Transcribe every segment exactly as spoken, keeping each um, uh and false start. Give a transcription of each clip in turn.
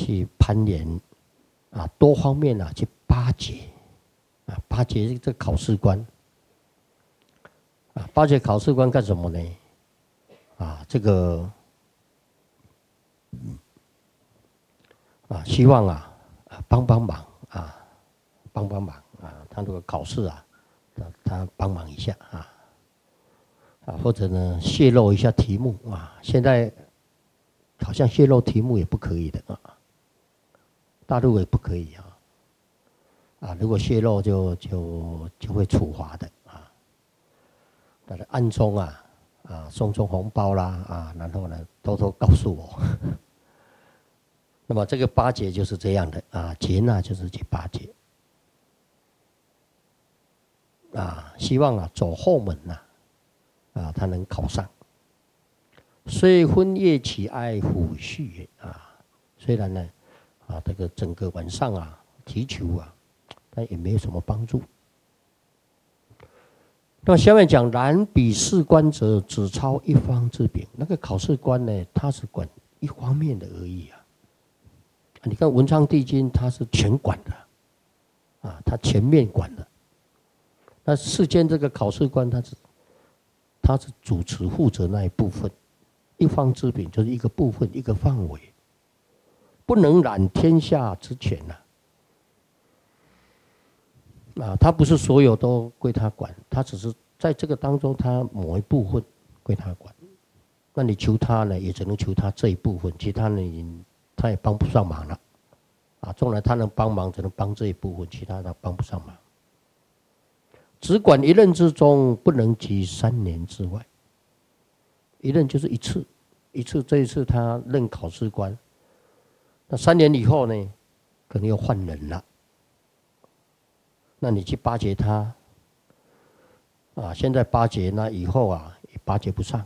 去攀岩啊，多方面啊去巴结啊，巴结这个考试官啊，巴结考试官干什么呢？啊，这个啊，希望啊啊帮帮忙啊，帮帮忙啊，他如果考试啊，他帮忙一下啊。啊，或者呢泄露一下题目啊，现在好像泄露题目也不可以的啊，大陆也不可以啊，啊，如果泄露就就就会处罚的啊，但是暗中啊啊送送红包啦啊，然后呢偷偷告诉我，那么这个巴结就是这样的啊，结纳就是去巴结啊，希望啊走后门呐、啊。啊，他能考上。虽昏夜起爱抚恤啊，虽然呢，啊，这个整个晚上啊祈求啊，但也没有什么帮助。那么下面讲，然彼试官者，只操一方之柄。那个考试官呢，他是管一方面的而已啊。你看文昌帝君，他是全管的，啊，他全面管的。那世间这个考试官，他是。他是主持负责那一部分，一方之柄就是一个部分一个范围，不能揽天下之权呐、啊。啊，他不是所有都归他管，他只是在这个当中，他某一部分归他管。那你求他呢，也只能求他这一部分，其他呢，他也帮不上忙了。啊，纵然他能帮忙，只能帮这一部分，其他他帮不上忙。只管一任之中，不能及三年之外。一任就是一次，一次这一次他任考试官，那三年以后呢，可能要换人了。那你去巴结他，啊，现在巴结，那以后啊也巴结不上，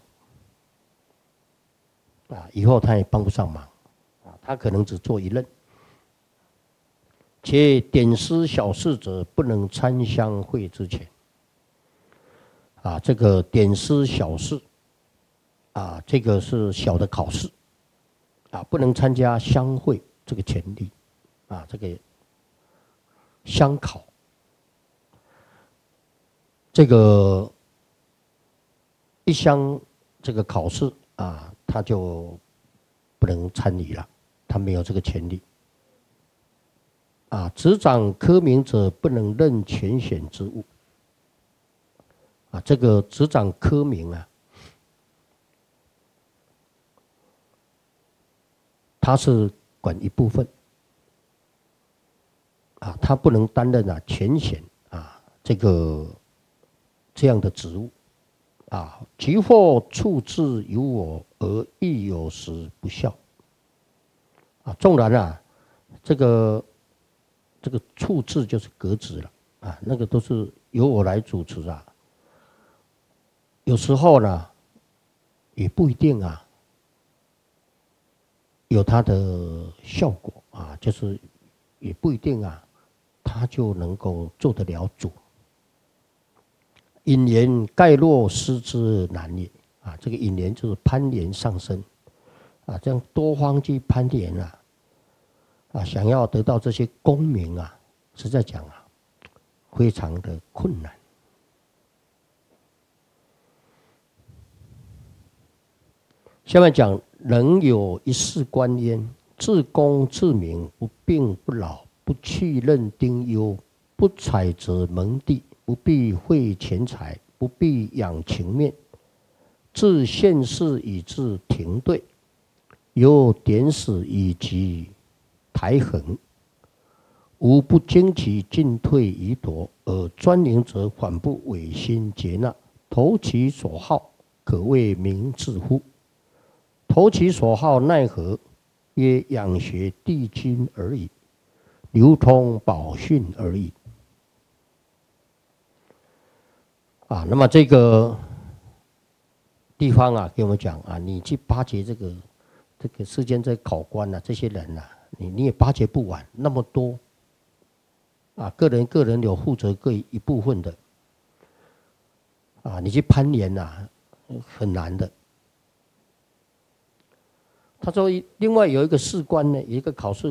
啊，以后他也帮不上忙，啊，他可能只做一任。且点师小事者，不能参相会之前。啊，这个点师小事，啊，这个是小的考试，啊，不能参加相会这个权利，啊，这个相考，这个一相这个考试啊，他就不能参与了，他没有这个权利。啊，执掌科名者不能任全选之务。啊，这个执掌科名啊，他是管一部分。啊，他不能担任啊全选啊这个这样的职务。啊，即或处置有我而亦有时不效。啊，纵然啊，这个。这个处置就是革职了啊，那个都是由我来主持啊。有时候呢，也不一定啊，有它的效果啊，就是也不一定啊，他就能够做得了主。引言盖若失之难也啊，这个引言就是攀岩上升啊，这样多方去攀岩啊。啊，想要得到这些功名啊，实在讲啊，非常的困难。下面讲，人有一事官焉，自功自名，不病不老，不去任丁忧，不采择门第，不必费钱财，不必养情面，自县市以至庭队，由典史以及台衡，无不惊其进退宜夺，而专营者反不违心接纳，投其所好，可谓明智乎？投其所好，奈何？曰养学帝君而已，流通宝训而已。啊，那么这个地方啊，给我们讲啊，你去巴结这个这个世间这考官啊，这些人啊，你你也巴结不完，那么多啊，个人个人有负责各一部分的啊，你去攀岩啊，很难的。他说，另外有一个士官呢，有一个考试